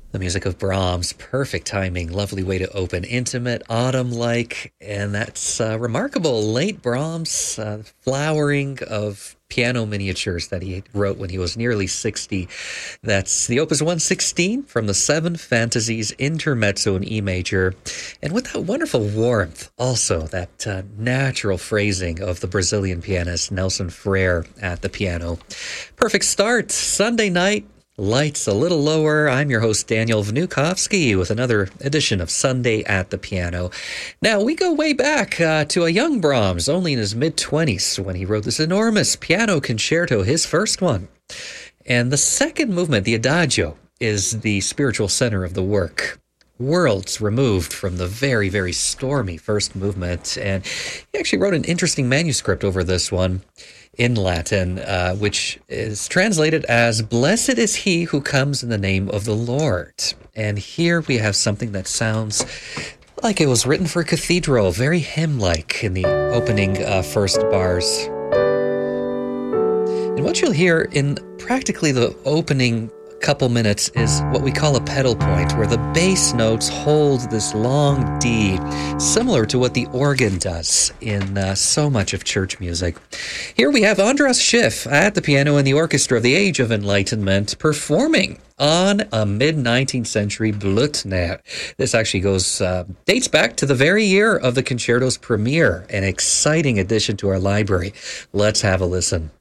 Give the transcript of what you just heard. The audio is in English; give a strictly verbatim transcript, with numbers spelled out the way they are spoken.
The music of Brahms, perfect timing, lovely way to open, intimate, autumn-like, and that's uh, remarkable. Late Brahms, uh, flowering of piano miniatures that he wrote when he was nearly sixty. That's the Opus one sixteen from the Seven Fantasies Intermezzo in E major. And with that wonderful warmth, also that uh, natural phrasing of the Brazilian pianist Nelson Freire at the piano. Perfect start, Sunday night. Lights a little lower. I'm your host, Daniel Vnukovsky, with another edition of Sunday at the Piano. Now, we go way back uh, to a young Brahms, only in his mid-twenties, when he wrote this enormous piano concerto, his first one. And the second movement, the Adagio, is the spiritual center of the work. Worlds removed from the very, very stormy first movement. And he actually wrote an interesting manuscript over this one in Latin, uh, which is translated as, "Blessed is he who comes in the name of the Lord." And here we have something that sounds like it was written for a cathedral, very hymn-like in the opening uh, first bars. And what you'll hear in practically the opening couple minutes is what we call a pedal point, where the bass notes hold this long D, similar to what the organ does in uh, so much of church music. Here we have Andras Schiff at the piano in the orchestra of the Age of Enlightenment performing on a mid-nineteenth century Blüthner. This actually goes, uh, dates back to the very year of the concerto's premiere, an exciting addition to our library. Let's have a listen.